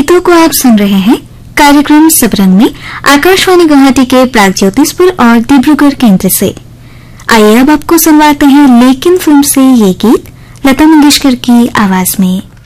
गीतों को आप सुन रहे हैं कार्यक्रम सबरंग में आकाशवाणी गुवाहाटी के प्रागज्योतिषपुर और डिब्रूगढ़ केंद्र से। आइए अब आपको सुनवाते हैं लेकिन फिल्म से ये गीत लता मंगेशकर की आवाज में।